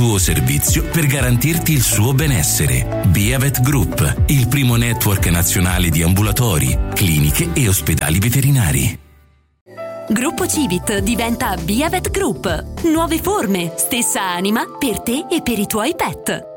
Suo servizio per garantirti il suo benessere. Biavet Group, il primo network nazionale di ambulatori, cliniche e ospedali veterinari. Gruppo Civit diventa Biavet Group. Nuove forme, stessa anima per te e per i tuoi pet.